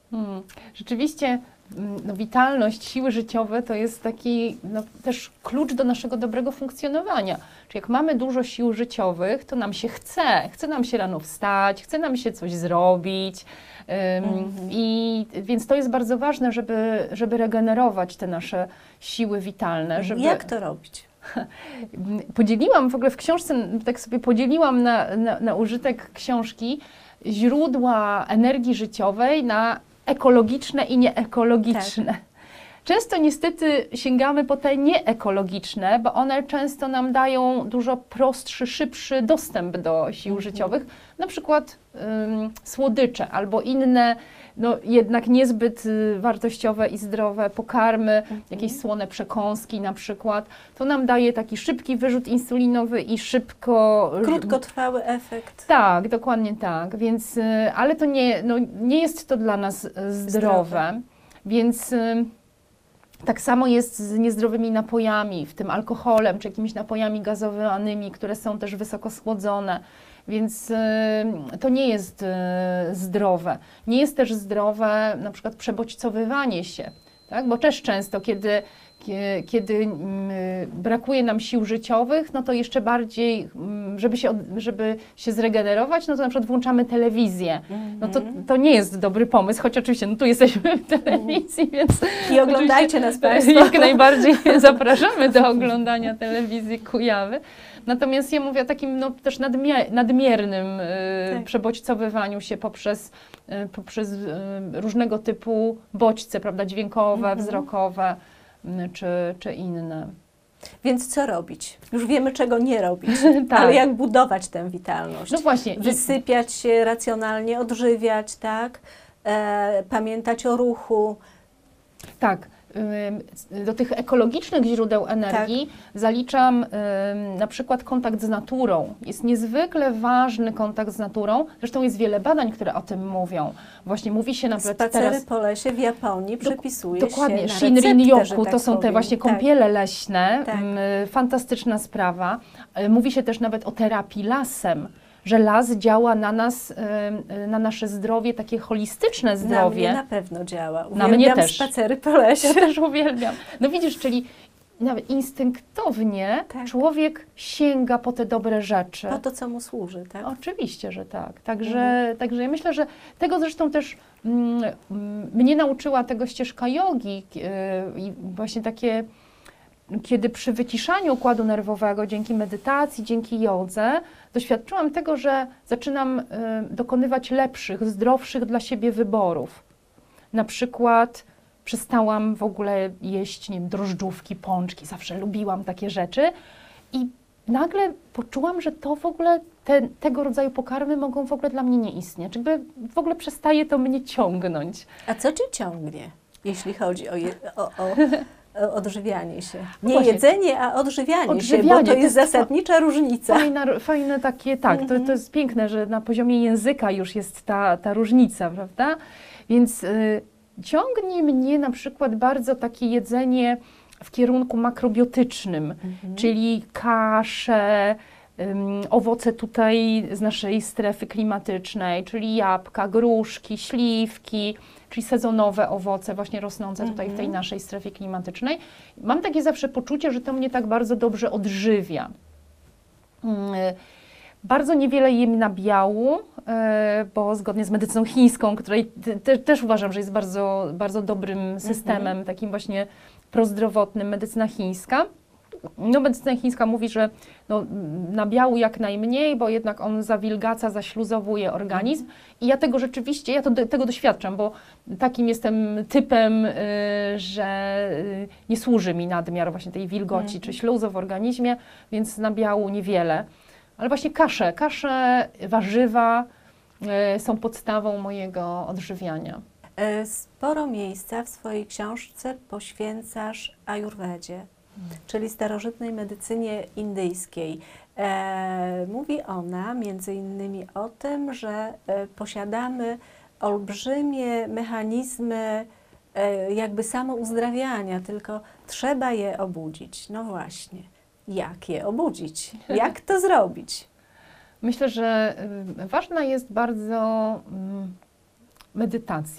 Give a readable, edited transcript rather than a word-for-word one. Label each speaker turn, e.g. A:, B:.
A: Rzeczywiście no, witalność, siły życiowe to jest taki no, też klucz do naszego dobrego funkcjonowania. Czyli jak mamy dużo sił życiowych, to nam się chce nam się rano wstać, chce nam się coś zrobić. I więc to jest bardzo ważne, żeby regenerować te nasze siły witalne.
B: Jak to robić?
A: Podzieliłam w ogóle w książce, tak sobie podzieliłam na użytek książki źródła energii życiowej na ekologiczne i nieekologiczne. Tak. Często niestety sięgamy po te nieekologiczne, bo one często nam dają dużo prostszy, szybszy dostęp do sił życiowych, na przykład słodycze albo inne, no jednak niezbyt wartościowe i zdrowe pokarmy, jakieś słone przekąski na przykład. To nam daje taki szybki wyrzut insulinowy i
B: krótkotrwały efekt.
A: Tak, dokładnie tak. Więc, ale to nie jest to dla nas zdrowe. Więc tak samo jest z niezdrowymi napojami, w tym alkoholem, czy jakimiś napojami gazowanymi, które są też wysoko słodzone. Więc to nie jest zdrowe. Nie jest też zdrowe na przykład przebodźcowywanie się, tak? Bo też często, kiedy brakuje nam sił życiowych, no to jeszcze bardziej, żeby się zregenerować, no to na przykład włączamy telewizję. No to nie jest dobry pomysł, choć oczywiście no tu jesteśmy w telewizji, więc...
B: I oglądajcie nas Państwo.
A: Jak najbardziej zapraszamy do oglądania telewizji Kujawy. Natomiast ja mówię o takim no, też nadmiernym przebodźcowywaniu się poprzez różnego typu bodźce, prawda, dźwiękowe, wzrokowe czy inne.
B: Więc co robić? Już wiemy, czego nie robić,
A: Tak.
B: Ale jak budować tę witalność?
A: No właśnie.
B: Wysypiać się racjonalnie, odżywiać, tak? Pamiętać o ruchu.
A: Tak. Do tych ekologicznych źródeł energii zaliczam na przykład kontakt z naturą. Jest niezwykle ważny kontakt z naturą. Zresztą jest wiele badań, które o tym mówią. Właśnie mówi się nawet
B: Spacery
A: teraz...
B: po lesie w Japonii przepisuje
A: dokładnie.
B: się
A: Shinrin-yoku to są te właśnie kąpiele leśne. Fantastyczna sprawa. Mówi się też nawet o terapii lasem, że las działa na nas, na nasze zdrowie, takie holistyczne zdrowie.
B: Na mnie na pewno działa.
A: Na mnie też.
B: Spacery po lesie.
A: Ja też uwielbiam. No widzisz, czyli nawet instynktownie człowiek sięga po te dobre rzeczy.
B: Po to, co mu służy, tak?
A: Oczywiście, że tak. Także ja myślę, że tego zresztą też mnie nauczyła tego ścieżka jogi i właśnie takie, kiedy przy wyciszaniu układu nerwowego, dzięki medytacji, dzięki jodze, doświadczyłam tego, że zaczynam dokonywać lepszych, zdrowszych dla siebie wyborów. Na przykład przestałam w ogóle jeść, nie wiem, drożdżówki, pączki, zawsze lubiłam takie rzeczy i nagle poczułam, że to w ogóle, tego rodzaju pokarmy mogą w ogóle dla mnie nie istnieć. Jakby w ogóle przestaje to mnie ciągnąć.
B: A co Cię ciągnie, jeśli chodzi o odżywianie się? Nie jedzenie, a odżywianie się, bo to jest zasadnicza różnica.
A: Fajne takie, tak, to jest piękne, że na poziomie języka już jest ta różnica, prawda? Więc ciągnie mnie na przykład bardzo takie jedzenie w kierunku makrobiotycznym, czyli kasze, owoce tutaj z naszej strefy klimatycznej, czyli jabłka, gruszki, śliwki, czyli sezonowe owoce właśnie rosnące tutaj w tej naszej strefie klimatycznej. Mam takie zawsze poczucie, że to mnie tak bardzo dobrze odżywia. Bardzo niewiele jem nabiału, bo zgodnie z medycyną chińską, której też uważam, że jest bardzo, bardzo dobrym systemem, takim właśnie prozdrowotnym, medycyna chińska. No, medycyna chińska mówi, że no, nabiału jak najmniej, bo jednak on zawilgaca, zaśluzowuje organizm. I ja tego rzeczywiście, tego doświadczam, bo takim jestem typem, że nie służy mi nadmiar właśnie tej wilgoci czy śluzu w organizmie, więc nabiału niewiele. Ale właśnie kasze, warzywa są podstawą mojego odżywiania.
B: Sporo miejsca w swojej książce poświęcasz ajurwedzie, czyli starożytnej medycynie indyjskiej. Mówi ona między innymi o tym, że posiadamy olbrzymie mechanizmy jakby samouzdrawiania, tylko trzeba je obudzić. No właśnie. Jak je obudzić? Jak to zrobić?
A: Myślę, że ważna jest bardzo medytacja.